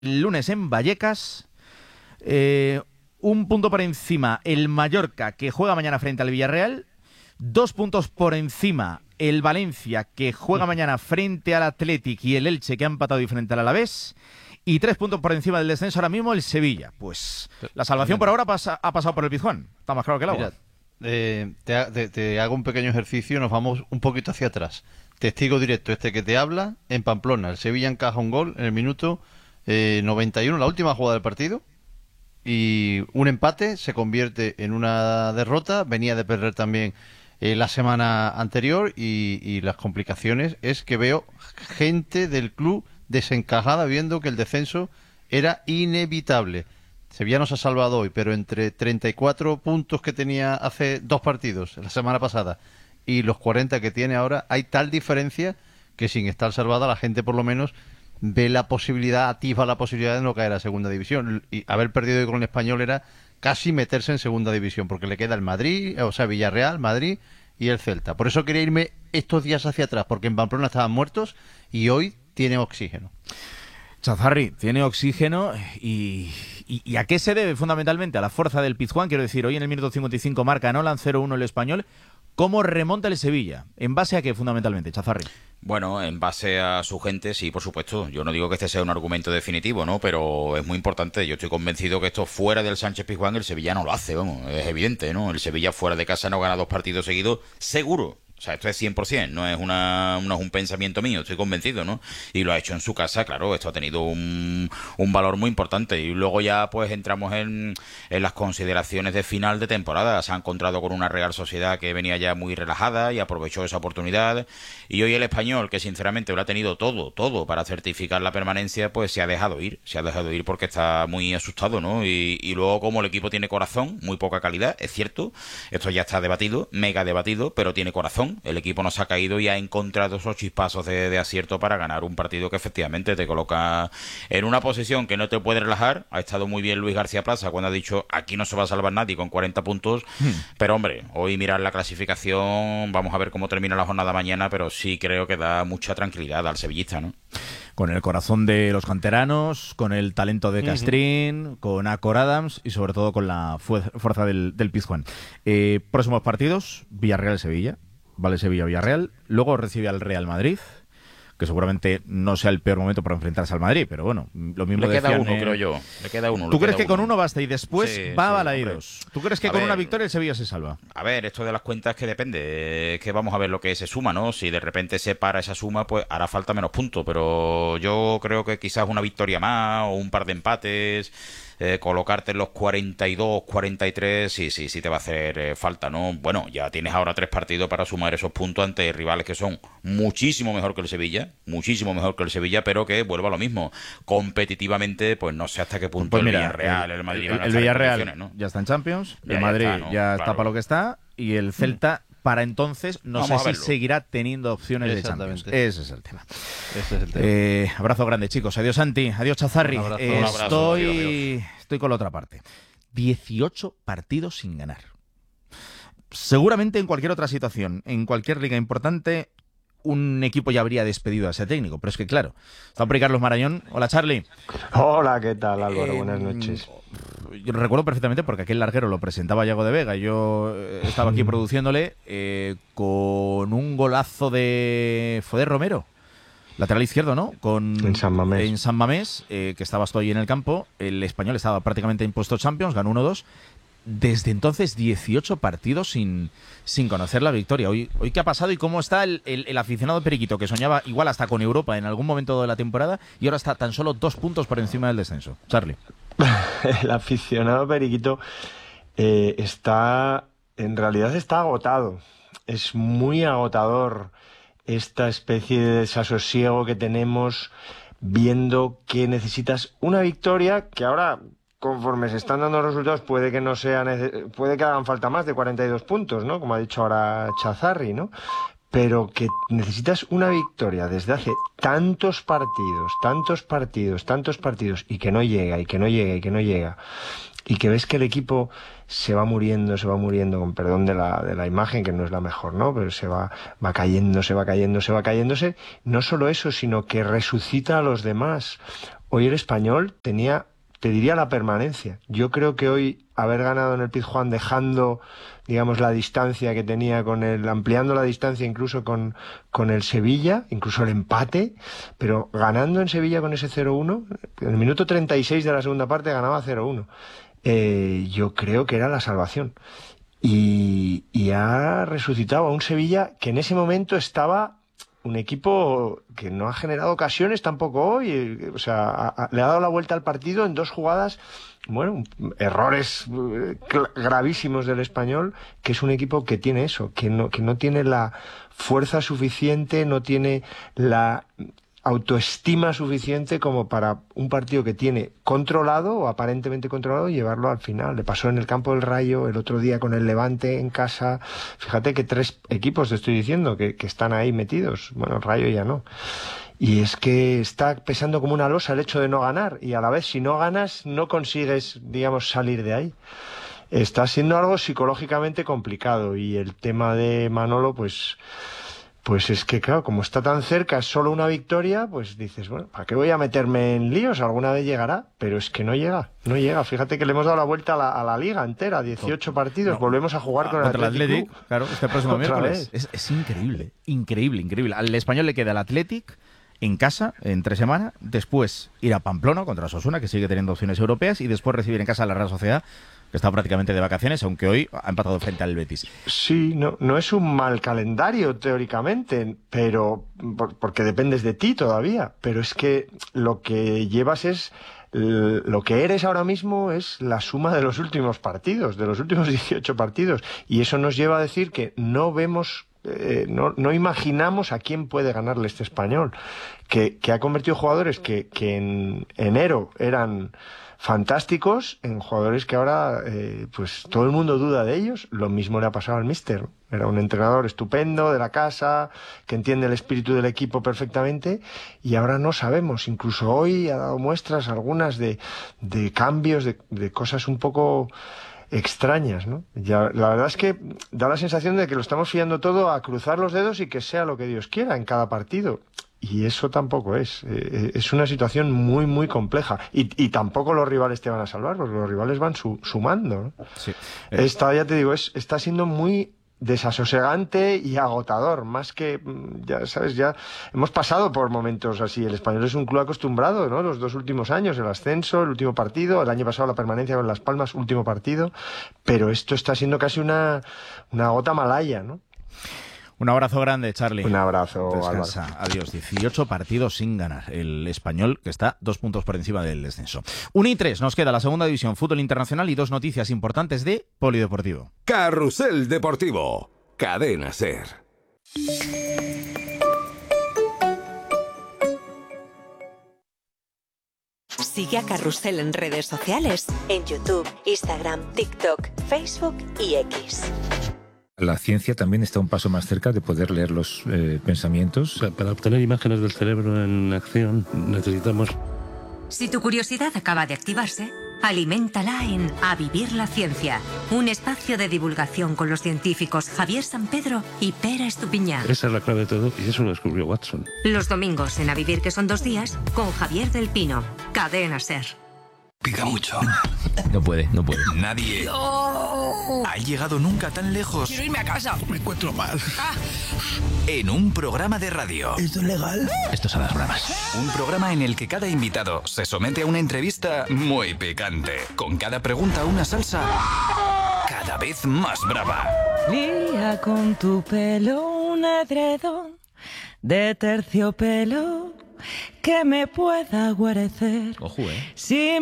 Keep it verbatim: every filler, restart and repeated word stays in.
el lunes en Vallecas. Eh, un punto por encima el Mallorca, que juega mañana frente al Villarreal. Dos puntos por encima el Valencia, que juega mañana frente al Athletic, y el Elche, que ha empatado y frente al Alavés. Y tres puntos por encima del descenso ahora mismo el Sevilla. Pues la salvación por ahora pasa, ha pasado por el Pizjuán. Está más claro que el agua. Mira, eh, te, te, te hago un pequeño ejercicio. Nos vamos un poquito hacia atrás. Testigo directo este que te habla en Pamplona. El Sevilla encaja un gol en el minuto eh, noventa y uno, la última jugada del partido. Y un empate se convierte en una derrota. Venía de perder también eh, la semana anterior. Y, y las complicaciones es que veo gente del club desencajada, viendo que el descenso era inevitable. Sevilla no se ha salvado hoy, pero entre treinta y cuatro puntos que tenía hace dos partidos, la semana pasada, y los cuarenta que tiene ahora, hay tal diferencia que sin estar salvada la gente por lo menos ve la posibilidad, atisba la posibilidad de no caer a segunda división. Y haber perdido hoy con el Español era casi meterse en segunda división, porque le queda el Madrid, o sea, Villarreal, Madrid y el Celta. Por eso quería irme estos días hacia atrás, porque en Pamplona estaban muertos y hoy tiene oxígeno. Chazarri, tiene oxígeno y, y, y ¿a qué se debe fundamentalmente? A la fuerza del Pizjuán. Quiero decir, hoy en el minuto cincuenta y cinco marca Nolan, cero uno el Español. ¿Cómo remonta el Sevilla? ¿En base a qué fundamentalmente, Chazarri? Bueno, en base a su gente, sí, por supuesto. Yo no digo que este sea un argumento definitivo, ¿no? Pero es muy importante. Yo estoy convencido que esto fuera del Sánchez Pizjuán el Sevilla no lo hace, vamos. Es evidente, ¿no? El Sevilla fuera de casa no gana dos partidos seguidos, seguro. O sea, esto es cien por ciento, no es una no es un pensamiento mío, estoy convencido, ¿no? Y lo ha hecho en su casa, claro, esto ha tenido un, un valor muy importante. Y luego ya pues entramos en, en las consideraciones de final de temporada. Se ha encontrado con una Real Sociedad que venía ya muy relajada y aprovechó esa oportunidad. Y hoy el Español, que sinceramente lo ha tenido todo, todo para certificar la permanencia, pues se ha dejado ir. Se ha dejado ir porque está muy asustado, ¿no? Y, y luego, como el equipo tiene corazón, muy poca calidad, es cierto, esto ya está debatido, mega debatido, pero tiene corazón. El equipo no se ha caído y ha encontrado esos chispazos de, de acierto para ganar un partido que efectivamente te coloca en una posición que no te puede relajar. Ha estado muy bien Luis García Plaza cuando ha dicho aquí no se va a salvar nadie con cuarenta puntos, hmm. pero hombre, hoy mirar la clasificación, vamos a ver cómo termina la jornada mañana, pero sí creo que da mucha tranquilidad al sevillista, ¿no? Con el corazón de los canteranos, con el talento de Castrín, uh-huh. con Acor Adams y sobre todo con la fu- fuerza del, del Pizjuán. Eh, próximos partidos, Villarreal-Sevilla. Vale, Sevilla-Villarreal, luego recibe al Real Madrid, que seguramente no sea el peor momento para enfrentarse al Madrid, pero bueno, lo mismo le queda decían, uno, eh... creo yo. Le queda uno. ¿Tú crees queda que con uno. uno basta y después sí, va sí, a Balaidos? Hombre. ¿Tú crees que a con ver, una victoria el Sevilla se salva? A ver, esto de las cuentas que depende, es que vamos a ver lo que se suma, ¿no? Si de repente se para esa suma, pues hará falta menos puntos, pero yo creo que quizás una victoria más o un par de empates... Eh, colocarte en los cuarenta y dos, cuarenta y tres, sí, sí, sí te va a hacer eh, falta, ¿no? Bueno, ya tienes ahora tres partidos para sumar esos puntos ante rivales que son muchísimo mejor que el Sevilla, muchísimo mejor que el Sevilla, pero que vuelva a lo mismo. Competitivamente, pues no sé hasta qué punto pues el mira, Villarreal, el, el Madrid el, van a el estar Villarreal en condiciones, ¿no? Ya está en Champions, ya, el Madrid ya está, ¿no? ya Claro. está para lo que está, y el Celta... Mm. Para entonces, no Vamos sé si seguirá teniendo opciones de Champions. Ese es el tema. Ese es el tema. Eh, abrazo grande, chicos. Adiós, Santi. Adiós, Chazarri. Un abrazo, eh, un abrazo. Estoy, Adiós, adiós. estoy con la otra parte. dieciocho partidos sin ganar. Seguramente en cualquier otra situación, en cualquier liga importante, un equipo ya habría despedido a ese técnico. Pero es que, claro, está por ahí Carlos Marañón. Hola, Charlie. Hola, ¿qué tal, Álvaro? Eh, Buenas noches. Yo recuerdo perfectamente porque aquel larguero lo presentaba Yago de Vega y yo estaba aquí produciéndole eh, con un golazo de... ¿Fue de Romero? Lateral izquierdo, ¿no? Con, en San Mamés. En San Mamés, eh, que estabas tú ahí en el campo. El Español estaba prácticamente impuesto Champions, ganó uno dos. Desde entonces, dieciocho partidos sin, sin conocer la victoria. Hoy, hoy ¿qué ha pasado y cómo está el, el, el aficionado periquito que soñaba igual hasta con Europa en algún momento de la temporada y ahora está tan solo dos puntos por encima del descenso? Charlie. El aficionado periquito eh, está, en realidad está agotado. Es muy agotador esta especie de desasosiego que tenemos viendo que necesitas una victoria que ahora... Conforme se están dando los resultados, puede que no sea nece- puede que hagan falta más de cuarenta y dos puntos, ¿no? Como ha dicho ahora Chazarri, ¿no? Pero que necesitas una victoria desde hace tantos partidos, tantos partidos, tantos partidos, y que no llega, y que no llega, y que no llega. y que ves que el equipo se va muriendo, se va muriendo, con perdón de la, de la imagen, que no es la mejor, ¿no? Pero se va, va cayendo, se va cayendo, se va cayéndose. No solo eso, sino que resucita a los demás. Hoy el Español tenía, te diría, la permanencia. Yo creo que hoy haber ganado en el Pizjuán, dejando, digamos, la distancia que tenía con el, ampliando la distancia incluso con, con el Sevilla, incluso el empate, pero ganando en Sevilla con ese cero uno, en el minuto treinta y seis de la segunda parte ganaba cero uno. Eh, yo creo que era la salvación. Y, y ha resucitado a un Sevilla que en ese momento estaba un equipo que no ha generado ocasiones tampoco hoy. O sea, ha, ha, le ha dado la vuelta al partido en dos jugadas, bueno, errores gravísimos del Español, que es un equipo que tiene eso, que no, que no tiene la fuerza suficiente, no tiene la autoestima suficiente como para un partido que tiene controlado o aparentemente controlado y llevarlo al final. Le pasó en el campo del Rayo, el otro día con el Levante en casa. Fíjate que tres equipos te estoy diciendo que, que están ahí metidos. Bueno, el Rayo ya no. Y es que está pesando como una losa el hecho de no ganar, y a la vez si no ganas no consigues, digamos, salir de ahí. Está siendo algo psicológicamente complicado, y el tema de Manolo, pues Pues es que, claro, como está tan cerca, es solo una victoria, pues dices, bueno, ¿para qué voy a meterme en líos? Alguna vez llegará, pero es que no llega, no llega. Fíjate que le hemos dado la vuelta a la, a la liga entera, dieciocho partidos, no, volvemos a jugar ah, con el Atlético. El Athletic, claro, este próximo miércoles. Es, es increíble, increíble, increíble. Al Español le queda el Athletic en casa, entre semana, después ir a Pamplona contra Osasuna, que sigue teniendo opciones europeas, y después recibir en casa a la Real Sociedad, que está prácticamente de vacaciones, aunque hoy ha empatado frente al Betis. Sí, no, no es un mal calendario teóricamente, pero por, porque dependes de ti todavía, pero es que lo que llevas es, lo que eres ahora mismo es la suma de los últimos partidos, de los últimos dieciocho partidos, y eso nos lleva a decir que no vemos, eh, no, no imaginamos a quién puede ganarle este Español, que, que ha convertido jugadores que, que en enero eran fantásticos en jugadores que ahora eh, pues todo el mundo duda de ellos. Lo mismo le ha pasado al míster. Era un entrenador estupendo de la casa, que entiende el espíritu del equipo perfectamente, y ahora no sabemos. Incluso hoy ha dado muestras algunas de, de cambios, de, de cosas un poco extrañas, ¿no? Ya, la verdad es que da la sensación de que lo estamos fiando todo a cruzar los dedos y que sea lo que Dios quiera en cada partido. Y eso tampoco es. Eh, es una situación muy, muy compleja. Y, y tampoco los rivales te van a salvar, porque los rivales van su, sumando, ¿no? Sí. Eh. Esta, ya te digo, es, está siendo muy desasosegante y agotador, más que, ya sabes, ya hemos pasado por momentos así. El Español es un club acostumbrado, ¿no? Los dos últimos años, el ascenso, el último partido, el año pasado la permanencia con Las Palmas, último partido, pero esto está siendo casi una, una gota malaya, ¿no? Un abrazo grande, Charlie. Un abrazo, Descansa. Álvaro. Adiós. dieciocho partidos sin ganar. El Español, que está dos puntos por encima del descenso. uno y tres, nos queda la segunda división, fútbol internacional, y dos noticias importantes de Polideportivo. Carrusel Deportivo. Cadena SER. Sigue a Carrusel en redes sociales, en YouTube, Instagram, TikTok, Facebook y X. La ciencia también está un paso más cerca de poder leer los eh, pensamientos. O sea, para obtener imágenes del cerebro en acción necesitamos... Si tu curiosidad acaba de activarse, aliméntala en A Vivir la Ciencia, un espacio de divulgación con los científicos Javier Sampedro y Pera Estupiñán. Esa es la clave de todo, y eso lo descubrió Watson. Los domingos en A Vivir, que son dos días, con Javier del Pino. Cadena SER. Pica mucho. No puede, no puede. Nadie no. ha llegado nunca tan lejos. Quiero irme a casa. Me encuentro mal. Ah. En un programa de radio. ¿Esto es legal? Esto son las bromas. Un programa en el que cada invitado se somete a una entrevista muy picante. Con cada pregunta una salsa cada vez más brava. Lía con tu pelo un edredón de terciopelo que me pueda guarecer. Ojo, eh. Si